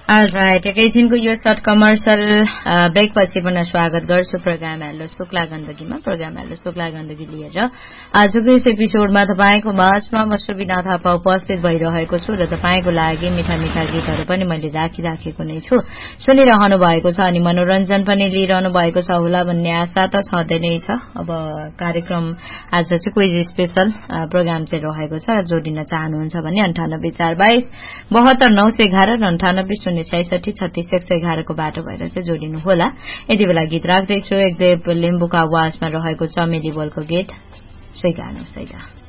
All right एकैछिनको यो short commercial ब्रेकपछि पुनः स्वागत गर्छु programme hello Shukla गण्डकीमा। Programme hello Shukla Gandaki लिएर आजको यस एपिसोडमा तपाईको माझमा म सुबिना थापा उपस्थित भइरहेको छु र तपाईको लागि मिठा मिठा गीतहरू पनि मैले राखिराखेको नै छु। सुनिरहनु भएको छ अनि मनोरञ्जन पनि लिइरहनु भएको छ होला भन्ने आशा त छँदै नै छ। अब कार्यक्रम आज चाहिँ क्विज स्पेशल प्रोग्राम चाहिँ रहेको छ। जोडिन चाहनुहुन्छ भने 9842 72 911 र 98 066 36 111 को बाटो भएर चाहिँ जोडिनु होला। यति बेला गीत राख्दैछु। एकदेव लिम्बुको आवाजमा रहेको चमेली बोलको गीत सैगानो सैगा।